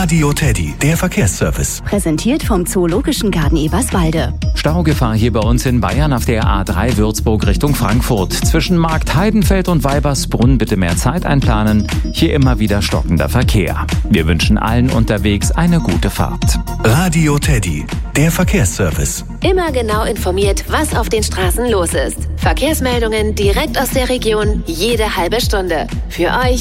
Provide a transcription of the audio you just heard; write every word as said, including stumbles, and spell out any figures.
Radio Teddy, der Verkehrsservice. Präsentiert vom Zoologischen Garten Eberswalde. Staugefahr hier bei uns in Bayern auf der A drei Würzburg Richtung Frankfurt. Zwischen Markt Heidenfeld und Weibersbrunn bitte mehr Zeit einplanen. Hier immer wieder stockender Verkehr. Wir wünschen allen unterwegs eine gute Fahrt. Radio Teddy, der Verkehrsservice. Immer genau informiert, was auf den Straßen los ist. Verkehrsmeldungen direkt aus der Region, jede halbe Stunde. Für euch